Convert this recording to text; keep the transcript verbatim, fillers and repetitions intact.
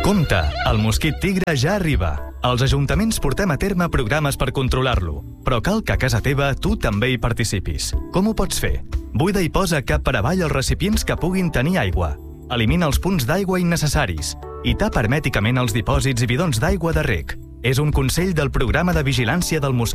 Compte, el mosquit tigre ja arriba. Els ajuntaments portem a terme programes per controlar-lo, però cal que a casa teva tu també hi participis. Com ho pots fer? Buida i posa cap per avall els recipients que puguin tenir aigua. Elimina els punts d'aigua innecessaris i tapa hermèticament els dipòsits i bidons d'aigua de reg. És un consell del Programa de Vigilància del Mosquit